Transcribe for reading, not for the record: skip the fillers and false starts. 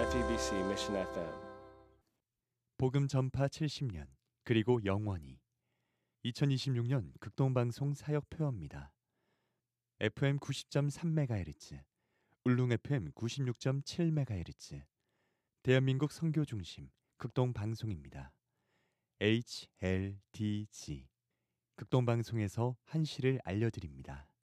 FEBC Mission FM. 복음 전파 70년 그리고 영원히 2026년 극동방송 사역표어입니다. FM 90.3MHz, 울릉 FM 96.7MHz, 대한민국 선교중심 극동방송입니다. HLDG 극동방송에서 한시를 알려드립니다.